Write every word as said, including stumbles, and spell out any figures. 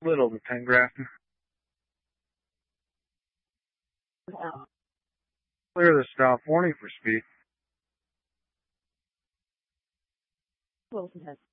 Little to ten Grafton. Yeah. Clear the stop. Warning for speed. Wilson has